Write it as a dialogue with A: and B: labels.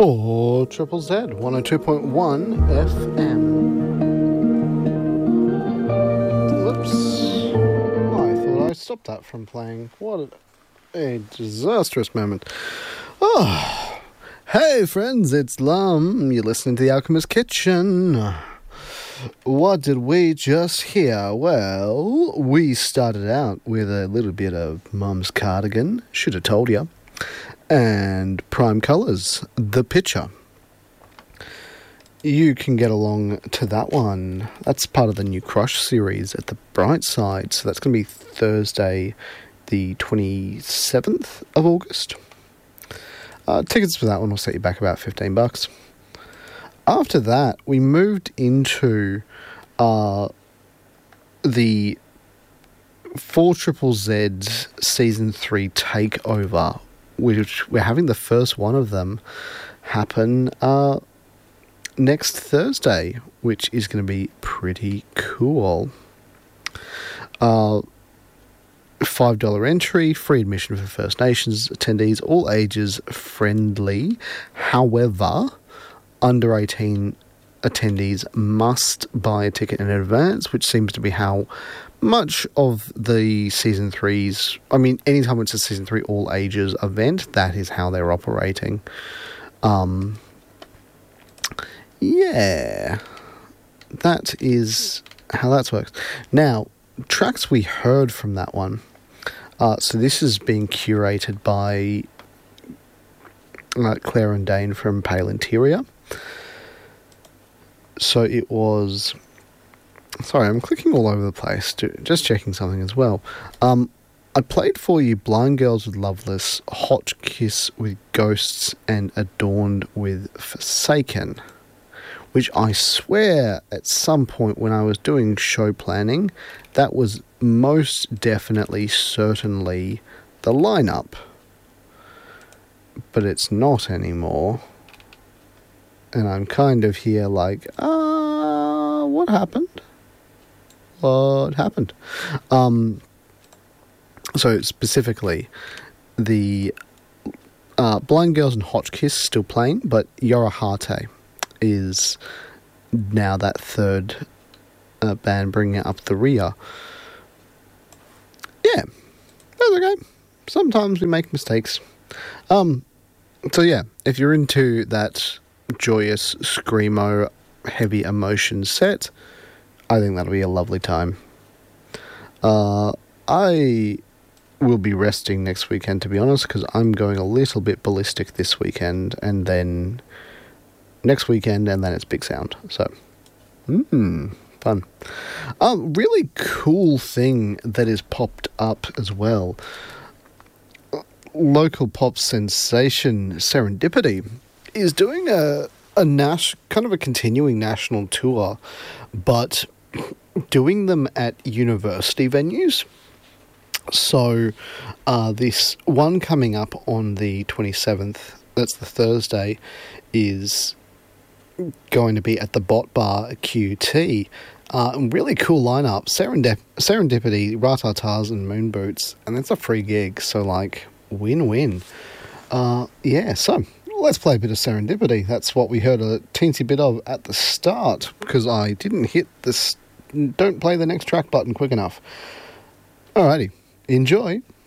A: Or Triple Z 102.1 FM. Whoops. Oh, I thought I stopped that from playing. What a disastrous moment. Oh, hey friends, it's Lum. You're listening to The Alchemist Kitchen. What did we just hear? Well, we started out with a little bit of Mum's Cardigan, should have told you, and Prime Colours, The Picture. You can get along to that one. That's part of the new Crush series at the Bright Side, so that's going to be Thursday, the 27th of August. Tickets for that one will set you back about $15. After that, we moved into the 4ZZZ Season 3 takeover, which we're having the first one of them happen next Thursday, which is going to be pretty cool. $5 entry, free admission for First Nations attendees, all ages friendly. However, under 18 attendees must buy a ticket in advance, which seems to be how much of the Season 3s... I mean, anytime it's a Season 3 all ages event, that is how they're operating. Yeah. That is how that works. Now, tracks we heard from that one. So this is being curated by Claire and Dane from Pale Interior. So it was... Sorry, I'm clicking all over the place, just checking something as well. I played for you Blind Girls with Loveless, Hot Kiss with Ghosts, and Adorned with Forsaken, which I swear at some point when I was doing show planning, that was most definitely, certainly the lineup. But it's not anymore. And I'm kind of here like, what happened? What happened? So specifically, the Blind Girls and Hot Kiss still playing, but Yorahate is now that third band bringing it up the rear. Yeah, that's okay. Sometimes we make mistakes. So yeah, if you're into that joyous, screamo, heavy emotion set, I think that'll be a lovely time. I will be resting next weekend, to be honest, because I'm going a little bit ballistic this weekend, and then next weekend, and then it's Big Sound. So, fun. Really cool thing that is popped up as well. Local pop sensation Serendipity is doing a kind of a continuing national tour, but doing them at university venues. So this one coming up on the 27th, that's the Thursday, is going to be at the Bot Bar QT. Really cool lineup. Serendipity, Ratatars and Moon Boots, and that's a free gig, so like win-win. Yeah, so let's play a bit of Serendipity. That's what we heard a teensy bit of at the start, because I didn't hit this don't play the next track button quick enough. Alrighty, enjoy.